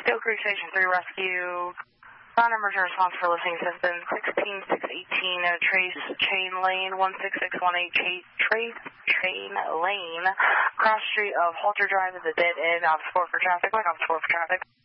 Steel Creek Station 3 Rescue. Non-emergency response for listening assistance 16618 Trace Chain Lane 16618 Trace Chain Lane cross street of Halter Drive is a dead end. Ops 4 for traffic. Ops 4 for traffic.